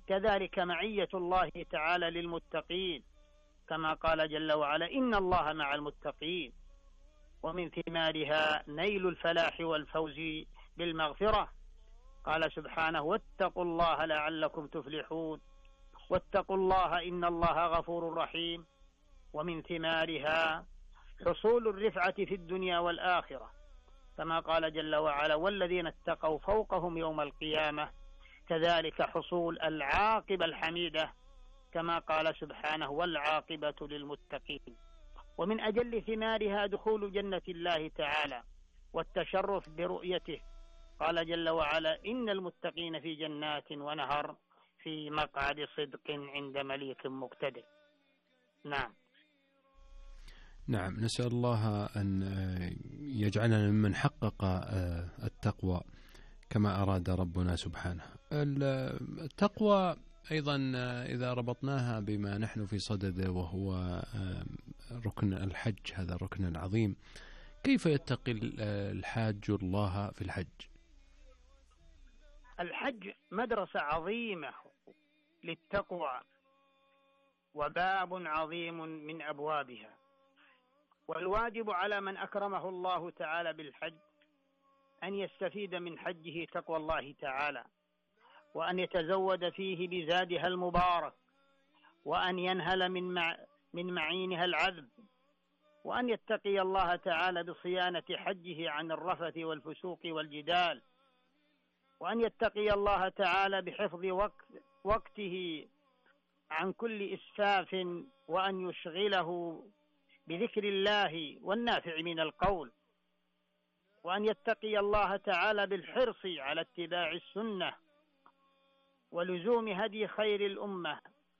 كذلك معية الله تعالى للمتقين كما قال جل وعلا إن الله مع المتقين. ومن ثمارها نيل الفلاح والفوز بالمغفرة، قال سبحانه واتقوا الله لعلكم تفلحون، واتقوا الله إن الله غفور رحيم. ومن ثمارها حصول الرفعة في الدنيا والآخرة كما قال جل وعلا والذين اتقوا فوقهم يوم القيامة، كذلك حصول العاقبة الحميدة كما قال سبحانه والعاقبة للمتقين. ومن أجل ثمارها دخول جنة الله تعالى والتشرف برؤيته، قال جل وعلا إن المتقين في جنات ونهر في مقعد صدق عند مليك مقتدر. نعم، نسأل الله أن يجعلنا ممن حقق التقوى كما أراد ربنا سبحانه. التقوى أيضا إذا ربطناها بما نحن في صدده وهو ركن الحج، هذا الركن العظيم، كيف يتقي الحاج الله في الحج؟ الحج مدرسة عظيمة للتقوى وباب عظيم من أبوابها، والواجب على من أكرمه الله تعالى بالحج أن يستفيد من حجه تقوى الله تعالى، وأن يتزود فيه بزادها المبارك، وأن ينهل من معينها العذب، وأن يتقي الله تعالى بصيانة حجه عن الرفث والفسوق والجدال، وأن يتقي الله تعالى بحفظ وقته عن كل إسفاف، وأن يشغله بذكر الله والنافع من القول، وأن يتقي الله تعالى بالحرص على اتباع السنة ولزوم هدي خير الأمة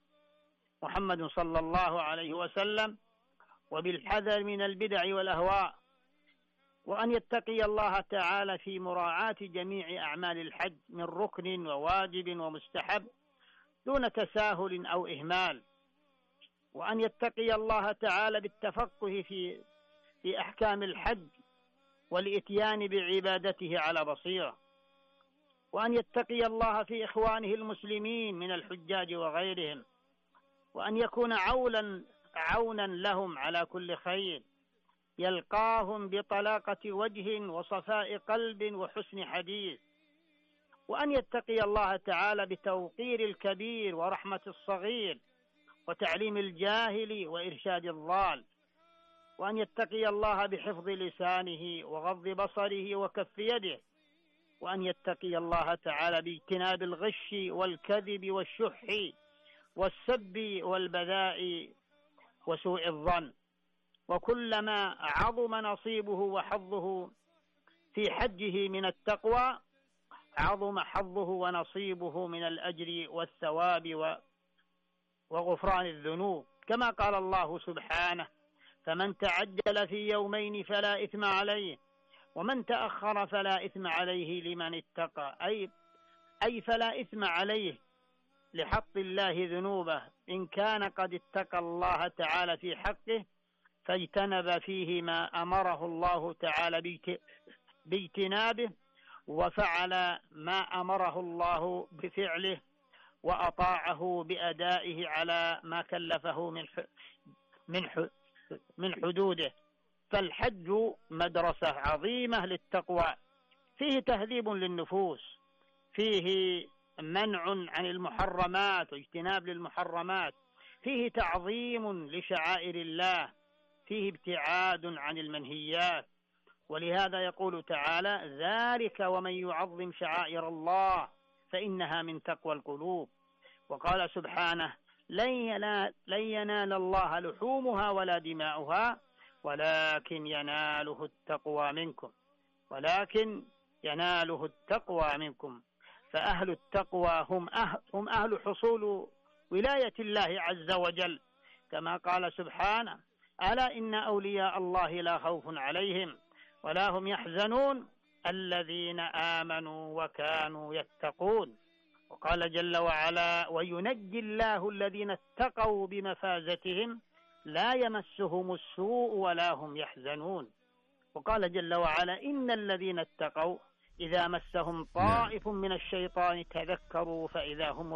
محمد صلى الله عليه وسلم، وبالحذر من البدع والأهواء، وأن يتقي الله تعالى في مراعاة جميع أعمال الحج من ركن وواجب ومستحب دون تساهل أو إهمال، وأن يتقي الله تعالى بالتفقه في أحكام الحج والإتيان بعبادته على بصيرة، وأن يتقي الله في إخوانه المسلمين من الحجاج وغيرهم، وأن يكون عونا لهم على كل خير، يلقاهم بطلاقة وجه وصفاء قلب وحسن حديث، وأن يتقي الله تعالى بتوقير الكبير ورحمة الصغير وتعليم الجاهل وإرشاد الضال، وأن يتقي الله بحفظ لسانه وغض بصره وكف يده، وأن يتقي الله تعالى باجتناب الغش والكذب والشح والسب والبذاء وسوء الظن. وكلما عظم نصيبه وحظه في حجه من التقوى عظم حظه ونصيبه من الأجر والثواب وغفران الذنوب، كما قال الله سبحانه فمن تعجل في يومين فلا إثم عليه ومن تأخر فلا إثم عليه لمن اتقى، أي فلا إثم عليه لحط الله ذنوبه إن كان قد اتقى الله تعالى في حقه فاجتنب فيه ما أمره الله تعالى باجتنابه، وفعل ما أمره الله بفعله، وأطاعه بأدائه على ما كلفه من حدوده. فالحج مدرسة عظيمة للتقوى، فيه تهذيب للنفوس، فيه منع عن المحرمات واجتناب للمحرمات، فيه تعظيم لشعائر الله، فيه ابتعاد عن المنهيات. ولهذا يقول تعالى ذلك ومن يعظم شعائر الله فإنها من تقوى القلوب. وقال سبحانه لن ينال الله لحومها ولا دماؤها ولكن يناله التقوى منكم، فأهل التقوى هم أهل حصول ولاية الله عز وجل، كما قال سبحانه ألا إن أولياء الله لا خوف عليهم ولا هم يحزنون الذين آمنوا وكانوا يتقون. وقال جل وعلا وينجي الله الذين اتقوا بمفازتهم لا يمسهم السوء ولا هم يحزنون. وقال جل وعلا إن الذين اتقوا إذا مسهم طائف من الشيطان تذكروا فإذا هم